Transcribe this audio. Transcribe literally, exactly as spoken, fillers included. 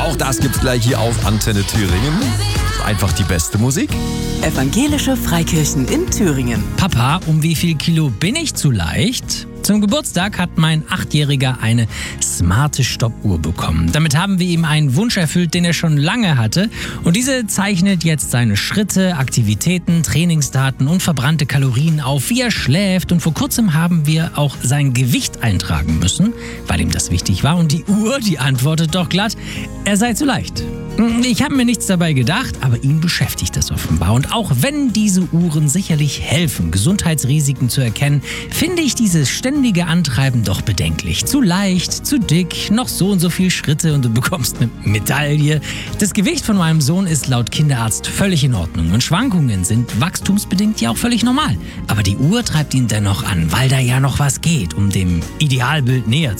Auch das gibt's gleich hier auf Antenne Thüringen. Einfach die beste Musik. Evangelische Freikirchen in Thüringen. Papa, um wie viel Kilo bin ich zu leicht? Zum Geburtstag hat mein Achtjähriger eine smarte Stoppuhr bekommen. Damit haben wir ihm einen Wunsch erfüllt, den er schon lange hatte. Und diese zeichnet jetzt seine Schritte, Aktivitäten, Trainingsdaten und verbrannte Kalorien auf, wie er schläft. Und vor kurzem haben wir auch sein Gewicht eintragen müssen, weil ihm das wichtig war. Und die Uhr, die antwortet doch glatt, er sei zu leicht. Ich habe mir nichts dabei gedacht, aber ihn beschäftigt das offenbar. Und auch wenn diese Uhren sicherlich helfen, Gesundheitsrisiken zu erkennen, finde ich dieses ständige Antreiben doch bedenklich. Zu leicht, zu dick, noch so und so viele Schritte und du bekommst eine Medaille. Das Gewicht von meinem Sohn ist laut Kinderarzt völlig in Ordnung und Schwankungen sind wachstumsbedingt ja auch völlig normal. Aber die Uhr treibt ihn dennoch an, weil da ja noch was geht, um dem Idealbild näher zu